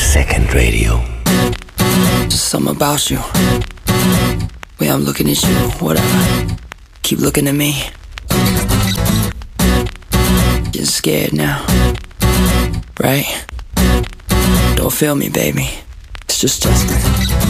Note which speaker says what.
Speaker 1: Second Radio.
Speaker 2: Just something about you. Way I'm looking at you, whatever. Keep looking at me. Getting scared now, right? Don't feel me, baby. It's just Justin.